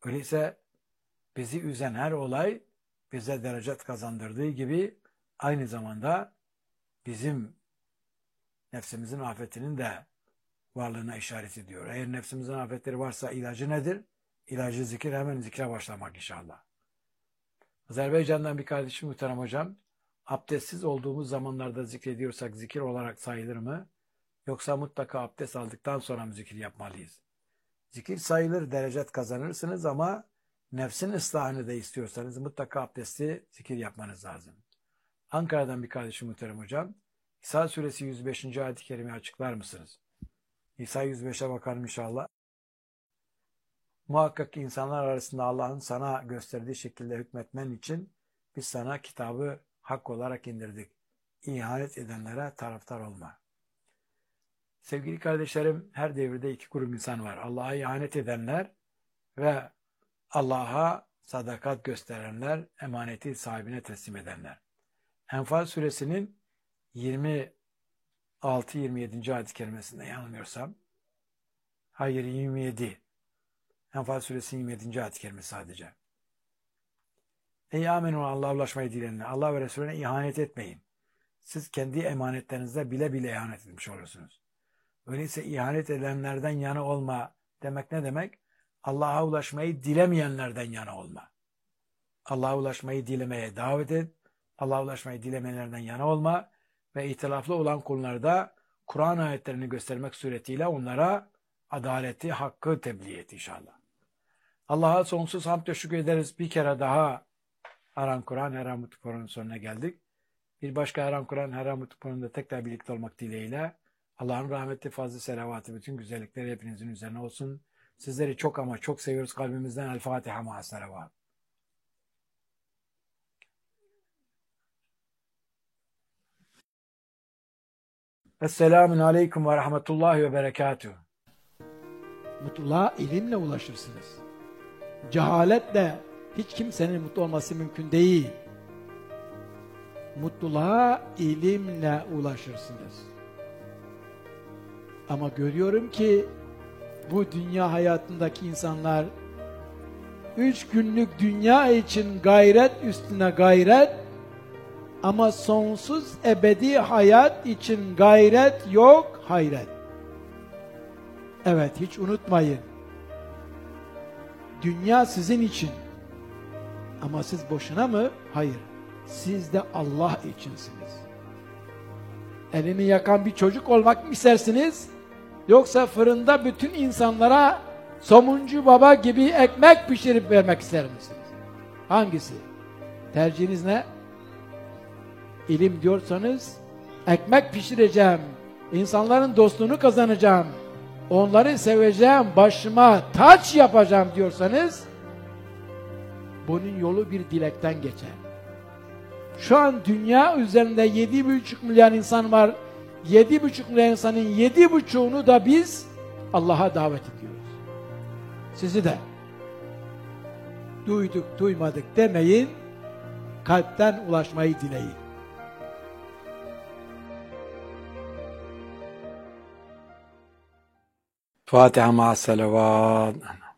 Öyleyse bizi üzen her olay bize derecet kazandırdığı gibi aynı zamanda bizim nefsimizin afetinin de varlığına işaret ediyor. Eğer nefsimizin afetleri varsa ilacı nedir? İlacı zikir, hemen zikre başlamak inşallah. Azerbaycan'dan bir kardeşim muhterem hocam, abdestsiz olduğumuz zamanlarda zikrediyorsak zikir olarak sayılır mı? Yoksa mutlaka abdest aldıktan sonra mı zikir yapmalıyız? Zikir sayılır, derecet kazanırsınız ama nefsin ıslahını da istiyorsanız mutlaka abdesti zikir yapmanız lazım. Ankara'dan bir kardeşim muhterem hocam, İsa suresi 105. ayet-i kerimeyi açıklar mısınız? İsa 105'e bakalım inşallah. Muhakkak ki insanlar arasında Allah'ın sana gösterdiği şekilde hükmetmen için biz sana kitabı hak olarak indirdik. İhanet edenlere taraftar olma. Sevgili kardeşlerim, her devirde iki grup insan var. Allah'a ihanet edenler ve Allah'a sadakat gösterenler, emaneti sahibine teslim edenler. Enfal suresinin 26-27. ayet-i kerimesinde yanılmıyorsam, hayır 27. Enfal suresinin 27. ayet-i kerimesi sadece. Ey amenun, Allah'a ulaşmayı dileyenler, Allah ve Resulüne ihanet etmeyin. Siz kendi emanetlerinizde bile bile ihanet etmiş olursunuz. Öyleyse ihanet edenlerden yana olma demek ne demek? Allah'a ulaşmayı dilemeyenlerden yana olma. Allah'a ulaşmayı dilemeye davet et. Allah'a ulaşmayı dilemeyenlerden yana olma ve ihtilaflı olan konularda Kur'an ayetlerini göstermek suretiyle onlara adaleti, hakkı tebliğ et inşallah. Allah'a sonsuz hamd ve şükür ederiz. Bir kere daha Haram Kur'an, Haram Mutlu Kur'an'ın sonuna geldik. Bir başka Haram Kur'an, Haram Mutlu Kur'an'da tekrar birlikte olmak dileğiyle Allah'ın rahmeti, fazlı, selavatı, bütün güzellikleri hepinizin üzerine olsun. Sizleri çok ama çok seviyoruz kalbimizden. El Fatiha ma'as selavat. Esselamun aleyküm ve rahmetullahi ve berekatuhu. Mutluluğa ilimle ulaşırsınız. Cehaletle hiç kimsenin mutlu olması mümkün değil. Mutluluğa ilimle ulaşırsınız. Ama görüyorum ki bu dünya hayatındaki insanlar 3 günlük dünya için gayret üstüne gayret, ama sonsuz ebedi hayat için gayret yok, hayret. Evet, hiç unutmayın. Dünya sizin için. Ama siz boşuna mı? Hayır. Siz de Allah içinsiniz. Elini yakan bir çocuk olmak mı istersiniz? Yoksa fırında bütün insanlara somuncu baba gibi ekmek pişirip vermek ister misiniz? Hangisi? Tercihiniz ne? İlim diyorsanız, ekmek pişireceğim, insanların dostluğunu kazanacağım, onları seveceğim, başıma taç yapacağım diyorsanız, bunun yolu bir dilekten geçer. Şu an dünya üzerinde 7,5 milyar insan var. 7,5 milyar insanın 7,5'unu da biz Allah'a davet ediyoruz. Sizi de duyduk duymadık demeyin, kalpten ulaşmayı dileyin. Fatiha ma'as selavat.